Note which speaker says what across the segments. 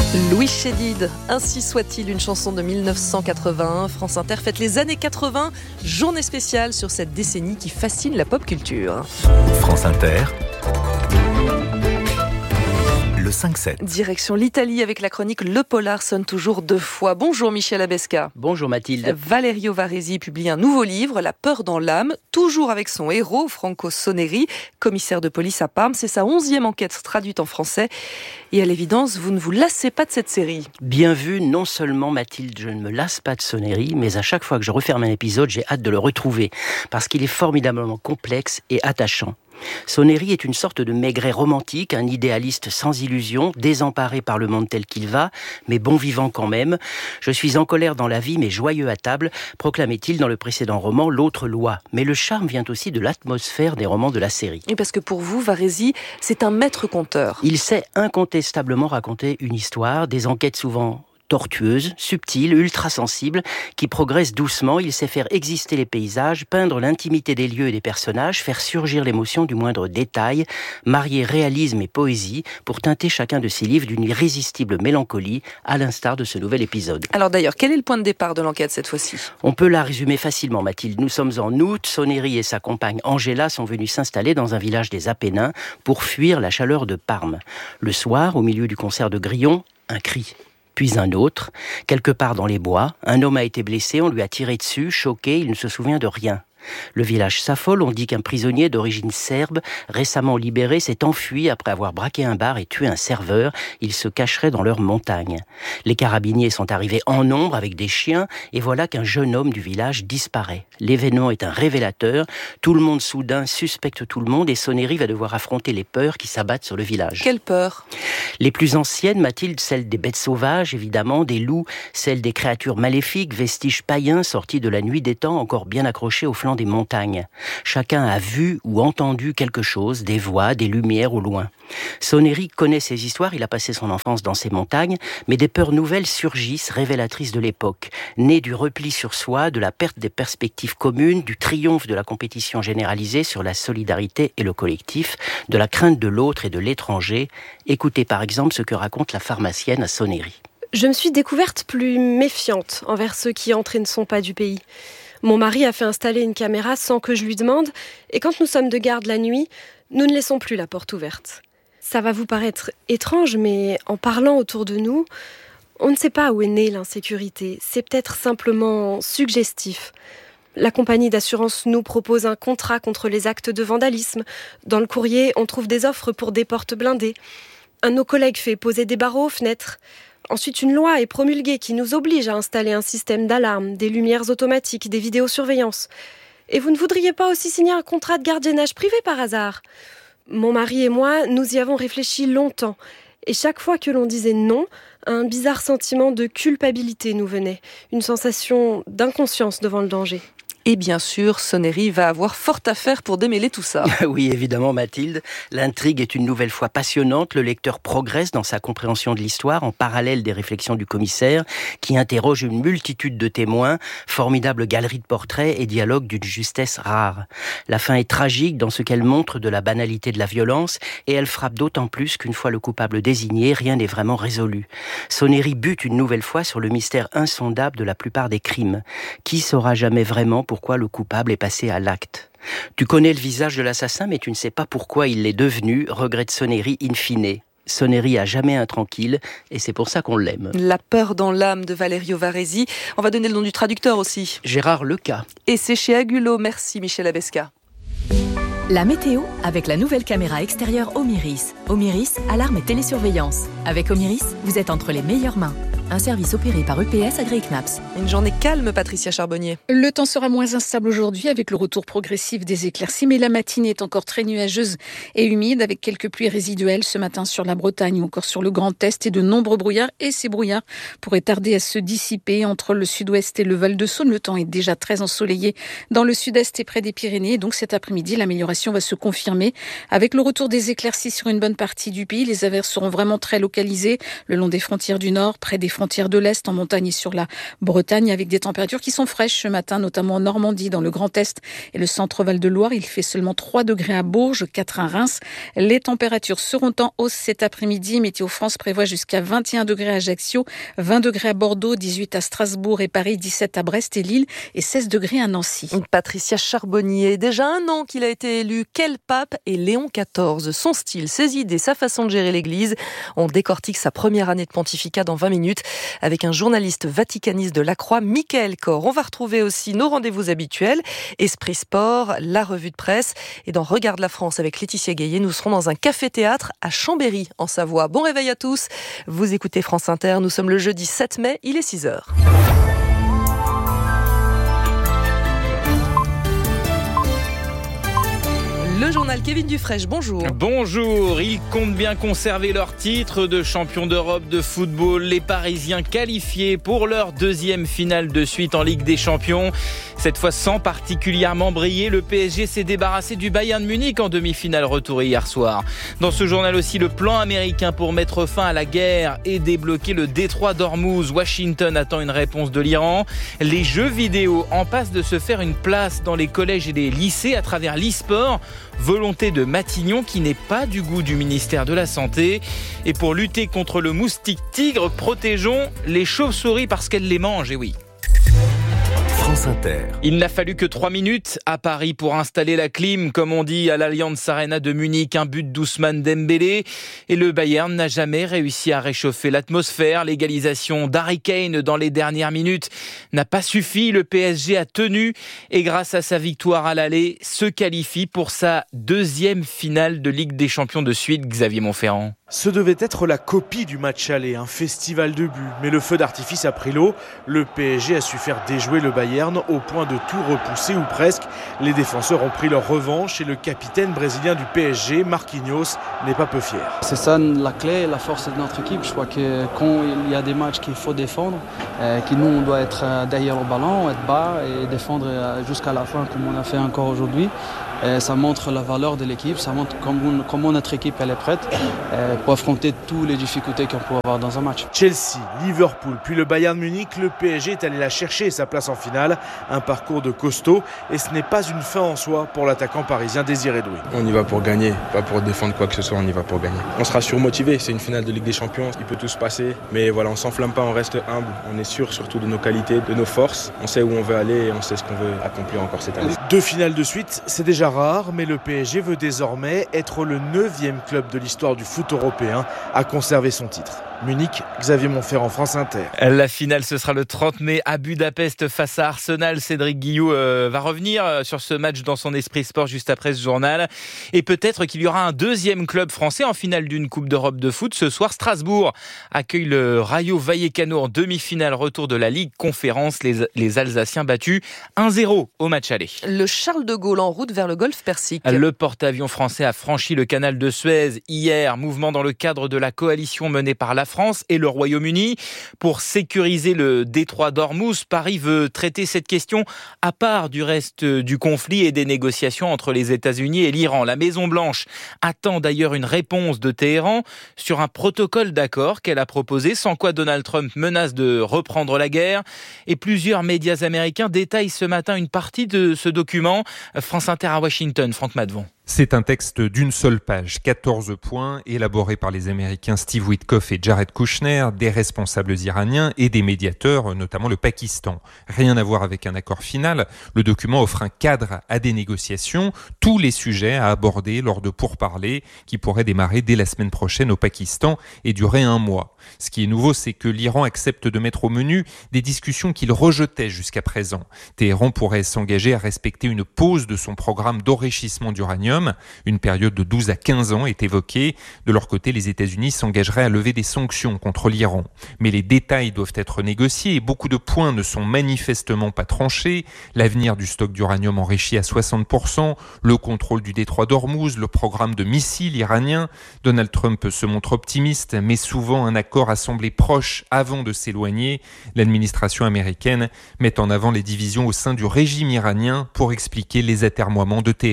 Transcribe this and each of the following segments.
Speaker 1: Louis Chédid, Ainsi soit-il, une chanson de 1981. France Inter fête les années 80, journée spéciale sur cette décennie qui fascine la pop culture.
Speaker 2: France Inter, le 5-7.
Speaker 1: Direction l'Italie avec la chronique Le Polar sonne toujours deux fois. Bonjour Michel Abesca.
Speaker 3: Bonjour Mathilde.
Speaker 1: Valerio Varesi publie un nouveau livre, La peur dans l'âme, toujours avec son héros, Franco Soneri, commissaire de police à Parme. C'est sa 11e enquête traduite en français. Et à l'évidence, vous ne vous lassez pas de cette série.
Speaker 3: Bien vu, non seulement Mathilde, je ne me lasse pas de Soneri, mais à chaque fois que je referme un épisode, j'ai hâte de le retrouver, parce qu'il est formidablement complexe et attachant. Soneri est une sorte de Maigret romantique, un idéaliste sans illusion, désemparé par le monde tel qu'il va, mais bon vivant quand même. Je suis en colère dans la vie, mais joyeux à table, proclamait-il dans le précédent roman L'autre loi. Mais le charme vient aussi de l'atmosphère des romans de la série.
Speaker 1: Et parce que pour vous, Varesi, c'est un maître conteur.
Speaker 3: Il sait incontestablement raconter une histoire, des enquêtes souvent tortueuse, subtile, ultra-sensible, qui progresse doucement. Il sait faire exister les paysages, peindre l'intimité des lieux et des personnages, faire surgir l'émotion du moindre détail, marier réalisme et poésie pour teinter chacun de ses livres d'une irrésistible mélancolie, à l'instar de ce nouvel épisode.
Speaker 1: Alors d'ailleurs, quel est le point de départ de l'enquête cette fois-ci ?
Speaker 3: On peut la résumer facilement, Mathilde. Nous sommes en août, Soneri et sa compagne Angela sont venus s'installer dans un village des Apennins pour fuir la chaleur de Parme. Le soir, au milieu du concert de Grillon, un cri. Puis un autre, quelque part dans les bois, un homme a été blessé, on lui a tiré dessus, choqué, il ne se souvient de rien. Le village s'affole, on dit qu'un prisonnier d'origine serbe, récemment libéré, s'est enfui après avoir braqué un bar et tué un serveur. Il se cacherait dans leur montagne. Les carabiniers sont arrivés en nombre avec des chiens et voilà qu'un jeune homme du village disparaît. L'événement est un révélateur. Tout le monde soudain suspecte tout le monde et Soneri va devoir affronter les peurs qui s'abattent sur le village.
Speaker 1: Quelle peur ?
Speaker 3: Les plus anciennes, Mathilde, celles des bêtes sauvages, évidemment, des loups, celles des créatures maléfiques, vestiges païens sortis de la nuit des temps, encore bien accrochés au flanc des montagnes. Chacun a vu ou entendu quelque chose, des voix, des lumières au loin. Soneri connaît ces histoires, il a passé son enfance dans ces montagnes, mais des peurs nouvelles surgissent, révélatrices de l'époque, nées du repli sur soi, de la perte des perspectives communes, du triomphe de la compétition généralisée sur la solidarité et le collectif, de la crainte de l'autre et de l'étranger. Écoutez par exemple ce que raconte la pharmacienne à Soneri.
Speaker 4: Je me suis découverte plus méfiante envers ceux qui entrent et ne sont pas du pays. Mon mari a fait installer une caméra sans que je lui demande, et quand nous sommes de garde la nuit, nous ne laissons plus la porte ouverte. Ça va vous paraître étrange, mais en parlant autour de nous, on ne sait pas où est née l'insécurité. C'est peut-être simplement suggestif. La compagnie d'assurance nous propose un contrat contre les actes de vandalisme. Dans le courrier, on trouve des offres pour des portes blindées. Un de nos collègues fait poser des barreaux aux fenêtres. Ensuite, une loi est promulguée qui nous oblige à installer un système d'alarme, des lumières automatiques, des vidéosurveillances. Et vous ne voudriez pas aussi signer un contrat de gardiennage privé par hasard ? Mon mari et moi, nous y avons réfléchi longtemps. Et chaque fois que l'on disait non, un bizarre sentiment de culpabilité nous venait. Une sensation d'inconscience devant le danger.
Speaker 1: Et bien sûr, Soneri va avoir fort à faire pour démêler tout ça.
Speaker 3: Oui, évidemment, Mathilde. L'intrigue est une nouvelle fois passionnante. Le lecteur progresse dans sa compréhension de l'histoire en parallèle des réflexions du commissaire qui interroge une multitude de témoins, formidable galerie de portraits et dialogues d'une justesse rare. La fin est tragique dans ce qu'elle montre de la banalité de la violence et elle frappe d'autant plus qu'une fois le coupable désigné, rien n'est vraiment résolu. Soneri bute une nouvelle fois sur le mystère insondable de la plupart des crimes. Qui saura jamais vraiment pourquoi le coupable est passé à l'acte. Tu connais le visage de l'assassin, mais tu ne sais pas pourquoi il l'est devenu, regrette Soneri in fine. Soneri a jamais intranquille, et c'est pour ça qu'on l'aime.
Speaker 1: La peur dans l'âme de Valerio Varesi. On va donner le nom du traducteur aussi.
Speaker 3: Gérard Leca.
Speaker 1: Et c'est chez Agulot. Merci Michel Abesca.
Speaker 5: La météo avec la nouvelle caméra extérieure Omiris. Omiris, alarme et télésurveillance. Avec Omiris, vous êtes entre les meilleures mains. Un service opéré par EPS AgriKnaps.
Speaker 1: Une journée calme, Patricia Charbonnier.
Speaker 6: Le temps sera moins instable aujourd'hui avec le retour progressif des éclaircies, mais la matinée est encore très nuageuse et humide avec quelques pluies résiduelles ce matin sur la Bretagne ou encore sur le Grand Est et de nombreux brouillards. Et ces brouillards pourraient tarder à se dissiper entre le sud-ouest et le Val-de-Saône. Le temps est déjà très ensoleillé dans le sud-est et près des Pyrénées. Donc cet après-midi, l'amélioration va se confirmer avec le retour des éclaircies sur une bonne partie du pays. Les averses seront vraiment très localisées le long des frontières du nord, près des frontières de l'Est, en montagne et sur la Bretagne, avec des températures qui sont fraîches ce matin, notamment en Normandie, dans le Grand Est et le centre Val-de-Loire. Il fait seulement 3 degrés à Bourges, 4 à Reims. Les températures seront en hausse cet après-midi. Météo France prévoit jusqu'à 21 degrés à Ajaccio, 20 degrés à Bordeaux, 18 à Strasbourg et Paris, 17 à Brest et Lille et 16 degrés à Nancy.
Speaker 1: Patricia Charbonnier, déjà 1 an qu'il a été élu. Quel pape est Léon XIV? Son style, ses idées, sa façon de gérer l'Église. On décortique sa première année de pontificat dans 20 minutes avec un journaliste vaticaniste de La Croix, Mickaël Kor. On va retrouver aussi nos rendez-vous habituels, Esprit Sport, la revue de presse. Et dans Regarde la France avec Laetitia Gaillet, nous serons dans un café-théâtre à Chambéry, en Savoie. Bon réveil à tous. Vous écoutez France Inter. Nous sommes le jeudi 7 mai, il est 6h. Le journal Kevin Dufresne, bonjour.
Speaker 7: Bonjour, ils comptent bien conserver leur titre de champion d'Europe de football. Les Parisiens qualifiés pour leur 2e finale de suite en Ligue des Champions. Cette fois sans particulièrement briller, le PSG s'est débarrassé du Bayern Munich en demi-finale retour hier soir. Dans ce journal aussi, le plan américain pour mettre fin à la guerre et débloquer le détroit d'Ormuz. Washington attend une réponse de l'Iran. Les jeux vidéo en passent de se faire une place dans les collèges et les lycées à travers l'e-sport. Volonté de Matignon qui n'est pas du goût du ministère de la Santé. Et pour lutter contre le moustique tigre, protégeons les chauves-souris parce qu'elles les mangent, et oui.
Speaker 2: France Inter.
Speaker 7: Il n'a fallu que 3 minutes à Paris pour installer la clim, comme on dit à l'Allianz Arena de Munich, un but d'Ousmane Dembélé. Et le Bayern n'a jamais réussi à réchauffer l'atmosphère. L'égalisation d'Harry Kane dans les dernières minutes n'a pas suffi. Le PSG a tenu et grâce à sa victoire à l'aller, se qualifie pour sa 2e finale de Ligue des Champions de suite. Xavier Montferrand.
Speaker 8: Ce devait être la copie du match aller, un festival de buts. Mais le feu d'artifice a pris l'eau. Le PSG a su faire déjouer le Bayern au point de tout repousser ou presque. Les défenseurs ont pris leur revanche et le capitaine brésilien du PSG, Marquinhos, n'est pas peu fier.
Speaker 9: C'est ça la clé, la force de notre équipe. Je crois que quand il y a des matchs qu'il faut défendre, que nous on doit être derrière le ballon, être bas et défendre jusqu'à la fin comme on a fait encore aujourd'hui. Ça montre la valeur de l'équipe, ça montre comment notre équipe elle est prête pour affronter toutes les difficultés qu'on peut avoir dans un match.
Speaker 8: Chelsea, Liverpool, puis le Bayern Munich, le PSG est allé la chercher sa place en finale. Un parcours de costaud et ce n'est pas une fin en soi pour l'attaquant parisien Désiré Doué.
Speaker 10: On y va pour gagner, pas pour défendre quoi que ce soit, on y va pour gagner. On sera surmotivé, c'est une finale de Ligue des Champions, il peut tout se passer. Mais voilà, on s'enflamme pas, on reste humble, on est sûr surtout de nos qualités, de nos forces. On sait où on veut aller et on sait ce qu'on veut accomplir encore cette année.
Speaker 8: 2 finales de suite, c'est déjà rare, mais le PSG veut désormais être le 9e club de l'histoire du foot européen à conserver son titre. Munich, Xavier Montferrand, France Inter.
Speaker 7: La finale, ce sera le 30 mai à Budapest face à Arsenal. Cédric Guillou va revenir sur ce match dans son Esprit Sport juste après ce journal. Et peut-être qu'il y aura un 2e club français en finale d'une Coupe d'Europe de foot. Ce soir, Strasbourg accueille le Rayo Vallecano en demi-finale retour de la Ligue Conférence. Les Alsaciens battus 1-0 au match aller.
Speaker 1: Le Charles de Gaulle en route vers le golfe Persique.
Speaker 7: Le porte-avions français a franchi le canal de Suez hier. Mouvement dans le cadre de la coalition menée par la France et le Royaume-Uni. Pour sécuriser le détroit d'Ormuz, Paris veut traiter cette question à part du reste du conflit et des négociations entre les États-Unis et l'Iran. La Maison-Blanche attend d'ailleurs une réponse de Téhéran sur un protocole d'accord qu'elle a proposé, sans quoi Donald Trump menace de reprendre la guerre. Et plusieurs médias américains détaillent ce matin une partie de ce document. France Inter à Washington, Franck Madvon.
Speaker 11: C'est un texte d'une seule page, 14 points, élaboré par les Américains Steve Witkoff et Jared Kushner, des responsables iraniens et des médiateurs, notamment le Pakistan. Rien à voir avec un accord final, le document offre un cadre à des négociations, tous les sujets à aborder lors de pourparlers qui pourraient démarrer dès la semaine prochaine au Pakistan et durer 1 mois. Ce qui est nouveau, c'est que l'Iran accepte de mettre au menu des discussions qu'il rejetait jusqu'à présent. Téhéran pourrait s'engager à respecter une pause de son programme d'enrichissement d'uranium. Une période de 12 à 15 ans est évoquée. De leur côté, les États-Unis s'engageraient à lever des sanctions contre l'Iran. Mais les détails doivent être négociés et beaucoup de points ne sont manifestement pas tranchés. L'avenir du stock d'uranium enrichi à 60%, le contrôle du détroit d'Ormuz, le programme de missiles iranien. Donald Trump se montre optimiste, mais souvent un accord a semblé proche avant de s'éloigner. L'administration américaine met en avant les divisions au sein du régime iranien pour expliquer les atermoiements de Téhéran.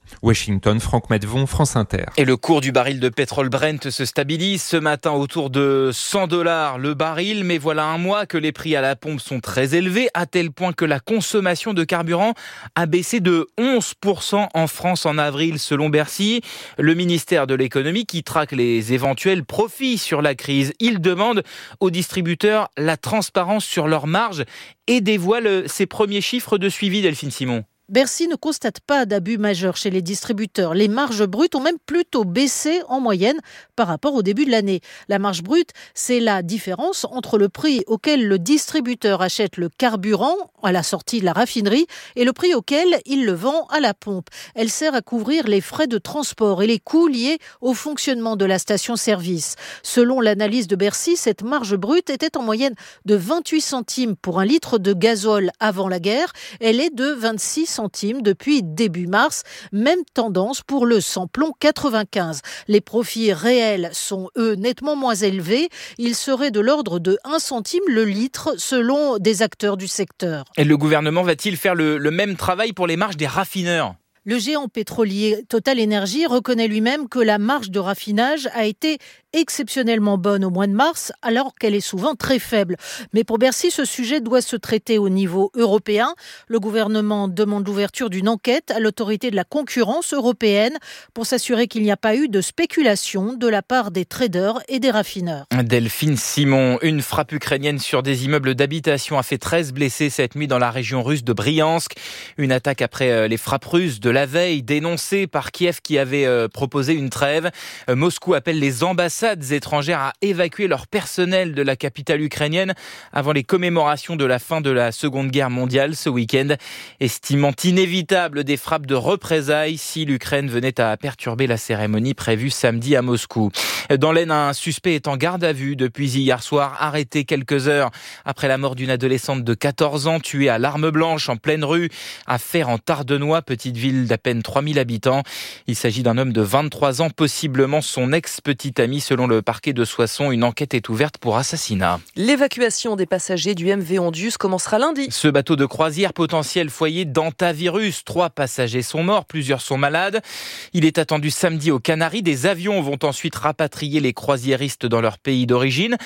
Speaker 11: Washington, Franck Matvon, France Inter.
Speaker 7: Et le cours du baril de pétrole Brent se stabilise ce matin autour de $100 le baril. Mais voilà un mois que les prix à la pompe sont très élevés, à tel point que la consommation de carburant a baissé de 11% en France en avril, selon Bercy. Le ministère de l'économie qui traque les éventuels profits sur la crise. Il demande aux distributeurs la transparence sur leurs marges et dévoile ses premiers chiffres de suivi, Delphine Simon.
Speaker 12: Bercy ne constate pas d'abus majeur chez les distributeurs. Les marges brutes ont même plutôt baissé en moyenne par rapport au début de l'année. La marge brute, c'est la différence entre le prix auquel le distributeur achète le carburant à la sortie de la raffinerie et le prix auquel il le vend à la pompe. Elle sert à couvrir les frais de transport et les coûts liés au fonctionnement de la station-service. Selon l'analyse de Bercy, cette marge brute était en moyenne de 28 centimes pour un litre de gazole avant la guerre. Elle est de 26 centimes depuis début mars. Même tendance pour le sans-plomb 95. Les profits réels sont, eux, nettement moins élevés. Ils seraient de l'ordre de 1 centime le litre selon des acteurs du secteur.
Speaker 7: Et le gouvernement va-t-il faire le même travail pour les marges des raffineurs ?
Speaker 12: Le géant pétrolier Total Energy reconnaît lui-même que la marge de raffinage a été exceptionnellement bonne au mois de mars, alors qu'elle est souvent très faible. Mais pour Bercy, ce sujet doit se traiter au niveau européen. Le gouvernement demande l'ouverture d'une enquête à l'autorité de la concurrence européenne pour s'assurer qu'il n'y a pas eu de spéculation de la part des traders et des raffineurs.
Speaker 7: Delphine Simon, une frappe ukrainienne sur des immeubles d'habitation a fait 13 blessés cette nuit dans la région russe de Briansk. Une attaque après les frappes russes de la veille, dénoncée par Kiev qui avait proposé une trêve. Moscou appelle les ambassades étrangères à évacuer leur personnel de la capitale ukrainienne avant les commémorations de la fin de la Seconde Guerre mondiale ce week-end, estimant inévitable des frappes de représailles si l'Ukraine venait à perturber la cérémonie prévue samedi à Moscou. Dans l'Aisne, un suspect est en garde à vue depuis hier soir, arrêté quelques heures après la mort d'une adolescente de 14 ans tuée à l'arme blanche en pleine rue à Fère-en-Tardenois, petite ville d'à peine 3000 habitants. Il s'agit d'un homme de 23 ans, possiblement son ex-petite amie. Selon le parquet de Soissons, une enquête est ouverte pour assassinat.
Speaker 1: L'évacuation des passagers du MV Ondius commencera lundi.
Speaker 7: Ce bateau de croisière, potentiel foyer d'hantavirus. 3 passagers sont morts, plusieurs sont malades. Il est attendu samedi aux Canaries. Des avions vont ensuite rapatrier les croisiéristes dans leur pays d'origine.